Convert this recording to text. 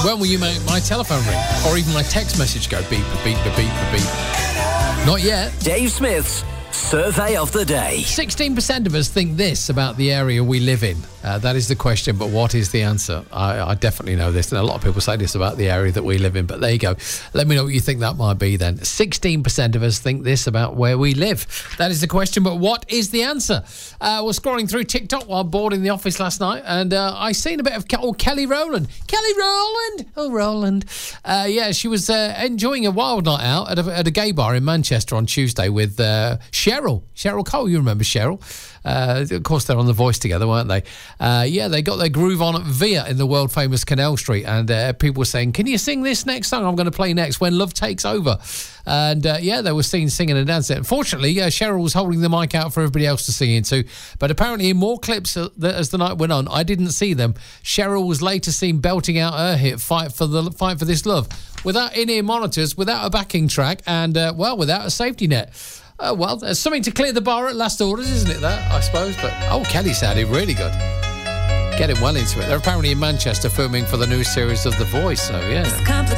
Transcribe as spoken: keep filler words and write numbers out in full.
When will you make my telephone ring? Or even my text message go beep, beep, beep, beep, beep? Not yet. Dave Smith's Survey of the Day. sixteen percent of us think this about the area we live in. Uh, that is the question, but what is the answer? I, I definitely know this, and a lot of people say this about the area that we live in, but there you go. Let me know what you think that might be then. sixteen percent of us think this about where we live. That is the question, but what is the answer? Uh, I was scrolling through TikTok while bored in the office last night, and uh, I seen a bit of oh, Kelly Rowland. Kelly Rowland! Oh, Rowland. Uh, yeah, she was uh, enjoying a wild night out at a, at a gay bar in Manchester on Tuesday with uh, Cheryl. Cheryl Cole, you remember Cheryl. Uh, of course, they're on The Voice together, weren't they? Uh, yeah, they got their groove on at Via in the world-famous Canal Street, and uh, people were saying, can you sing this next song I'm going to play next, When Love Takes Over? And, uh, yeah, they were seen singing and dancing. Unfortunately, uh, Cheryl was holding the mic out for everybody else to sing into, but apparently in more clips uh, as the night went on, I didn't see them, Cheryl was later seen belting out her hit, Fight for the Fight for This Love, without in-ear monitors, without a backing track, and, uh, well, without a safety net. Oh, well, there's something to clear the bar at last orders, isn't it, that, I suppose? But, oh, Kelly sounded really good. Getting well into it. They're apparently in Manchester filming for the new series of The Voice, so, yeah.